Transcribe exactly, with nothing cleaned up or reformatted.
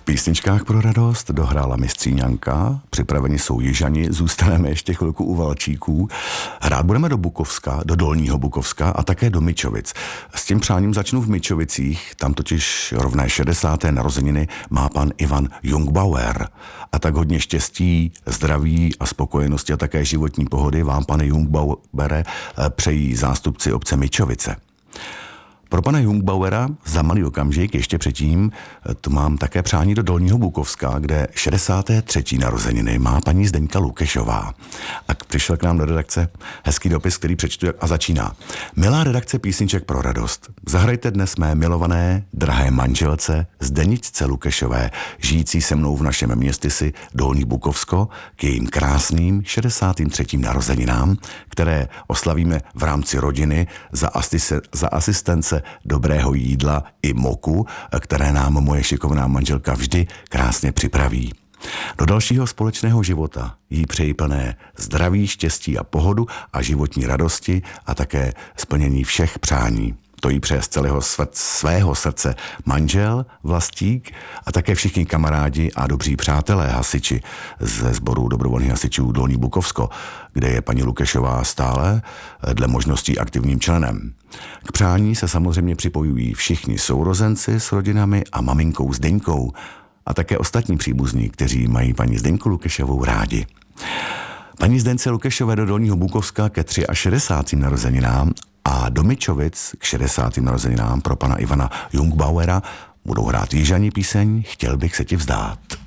V písničkách pro radost dohrála mistříňanka, připraveni jsou Jižani, zůstaneme ještě chvilku u Valčíků. Hrát budeme do Bukovska, do Dolního Bukovska a také do Mičovic. S tím přáním začnu v Mičovicích, tam totiž rovné šedesáté narozeniny má pan Ivan Jungbauer. A tak hodně štěstí, zdraví a spokojenosti a také životní pohody vám, pane Jungbauere, přejí zástupci obce Mičovice. Pro pana Jungbauera za malý okamžik, ještě předtím, tu mám také přání do Dolního Bukovska, kde šedesáté třetí narozeniny má paní Zdeňka Lukešová. A přišel k nám do redakce hezký dopis, který přečtu a začíná. Milá redakce písniček pro radost, zahrajte dnes mé milované, drahé manželce Zdeničce Lukešové, žijící se mnou v našem městysi Dolní Bukovsko, k jejím krásným šedesátým třetím narozeninám, které oslavíme v rámci rodiny za, asise, za asistence dobrého jídla i moku, které nám moje šikovná manželka vždy krásně připraví. Do dalšího společného života jí přeji plné zdraví, štěstí a pohodu a životní radosti a také splnění všech přání. To jí přeje z celého svého srdce manžel, Vlastík a také všichni kamarádi a dobří přátelé hasiči ze sboru dobrovolných hasičů Dolní Bukovsko, kde je paní Lukešová stále dle možností aktivním členem. K přání se samozřejmě připojují všichni sourozenci s rodinami a maminkou Zdeňkou a také ostatní příbuzní, kteří mají paní Zdeňku Lukešovou rádi. Paní Zdence Lukešové do Dolního Bukovska ke šedesátým třetím narozeninám a do Mičovic k šedesátým narozeninám pro pana Ivana Jungbauera budou hrát Jižani píseň Chtěl bych se ti vzdát.